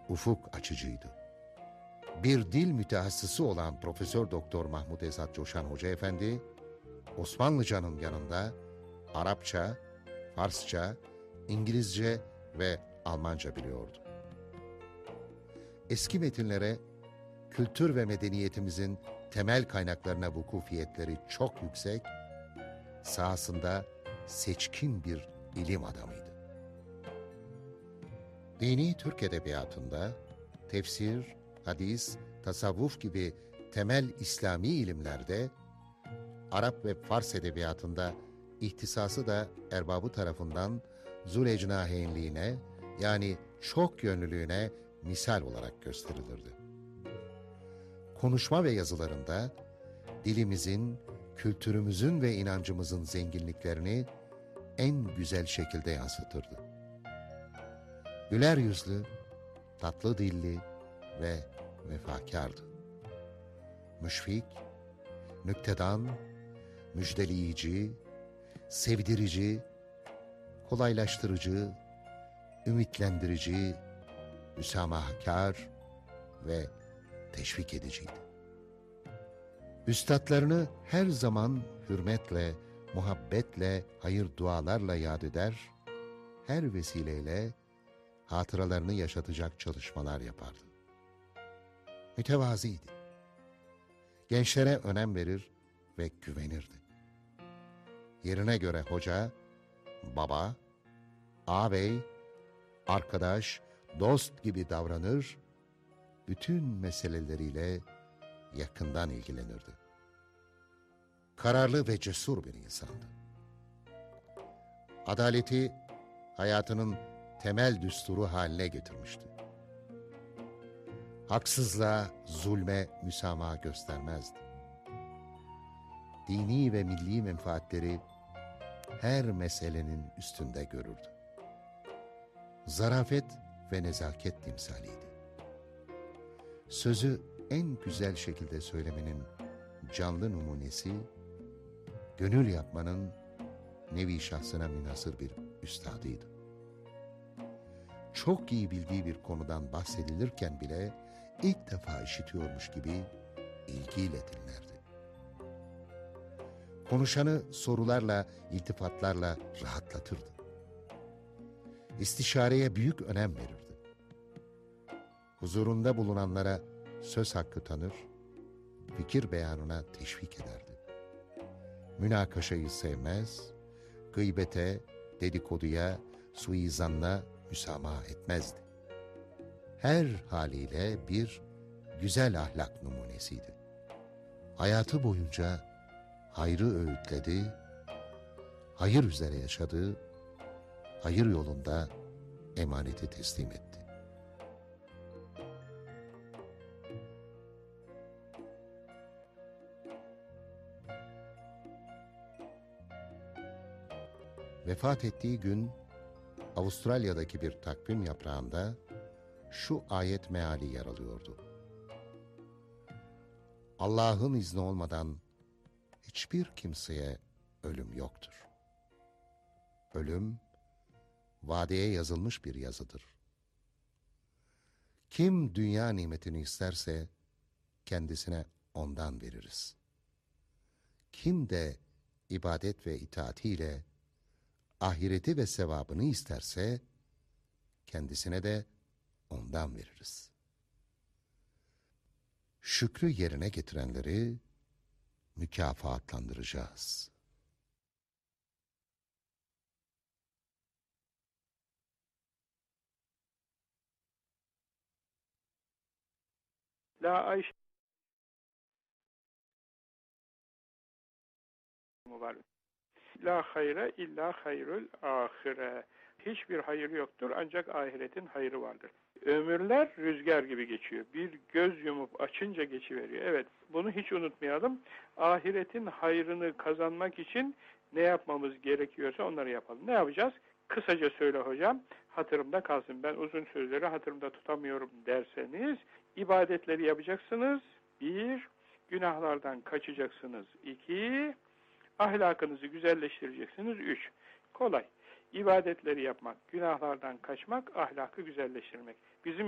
ufuk açıcıydı. Bir dil mütehassısı olan Profesör Doktor Mahmud Esat Coşan Hoca Efendi, Osmanlıcanın yanında Arapça, Farsça, İngilizce ve Almanca biliyordu. Eski metinlere, kültür ve medeniyetimizin temel kaynaklarına vukufiyetleri çok yüksek, sahasında seçkin bir ilim adamıydı. Dini Türk edebiyatında tefsir, hadis, tasavvuf gibi temel İslami ilimlerde, Arap ve Fars edebiyatında ihtisası da erbabı tarafından Zulecnaheynliğine, yani çok yönlülüğüne misal olarak gösterilirdi. Konuşma ve yazılarında dilimizin, kültürümüzün ve inancımızın zenginliklerini en güzel şekilde yansıtırdı. Güler yüzlü, tatlı dilli ve vefakardı. Müşfik, nüktedan, müjdeleyici, sevdirici, kolaylaştırıcı, ümitlendirici, müsamahakar ve teşvik ediciydi. Üstadlarını her zaman hürmetle, muhabbetle, hayır dualarla yad eder, her vesileyle hatıralarını yaşatacak çalışmalar yapardı. Mütevazıydı. Gençlere önem verir ve güvenirdi. Yerine göre hoca, baba, ağabey, arkadaş, dost gibi davranır, bütün meseleleriyle yakından ilgilenirdi. Kararlı ve cesur bir insandı. Adaleti hayatının temel düsturu haline getirmişti. Haksızlığa, zulme müsamaha göstermezdi. Dini ve milli menfaatleri her meselenin üstünde görürdü. Zarafet ve nezaket timsaliydi. Sözü en güzel şekilde söylemenin canlı numunesi, gönül yapmanın nevi şahsına münhasır bir üstadıydı. Çok iyi bildiği bir konudan bahsedilirken bile ilk defa işitiyormuş gibi ilgiyle dinlerdi. Konuşanı sorularla, iltifatlarla rahatlatırdı. İstişareye büyük önem verirdi. Huzurunda bulunanlara söz hakkı tanır, fikir beyanına teşvik ederdi. Münakaşayı sevmez, gıybete, dedikoduya, suizanla müsamaha etmezdi. Her haliyle bir güzel ahlak numunesiydi. Hayatı boyunca hayrı öğütledi, hayır üzere yaşadı, hayır yolunda emaneti teslim etti. Vefat ettiği gün Avustralya'daki bir takvim yaprağında şu ayet meali yer alıyordu. Allah'ın izni olmadan hiçbir kimseye ölüm yoktur. Ölüm, vadeye yazılmış bir yazıdır. Kim dünya nimetini isterse kendisine ondan veririz. Kim de ibadet ve itaatiyle ahireti ve sevabını isterse kendisine de ondan veririz. Şükrü yerine getirenleri mükafatlandıracağız. La Ayşe var. La hayre illa hayrül ahire. Hiçbir hayır yoktur ancak ahiretin hayrı vardır. Ömürler rüzgar gibi geçiyor. Bir göz yumup açınca geçiveriyor. Evet, bunu hiç unutmayalım. Ahiretin hayrını kazanmak için ne yapmamız gerekiyorsa onları yapalım. Ne yapacağız? Kısaca söyle hocam, hatırımda kalsın. Ben uzun sözleri hatırımda tutamıyorum derseniz, ibadetleri yapacaksınız. 1, günahlardan kaçacaksınız. 2, ahlakınızı güzelleştireceksiniz. 3, kolay. İbadetleri yapmak, günahlardan kaçmak, ahlakı güzelleştirmek. Bizim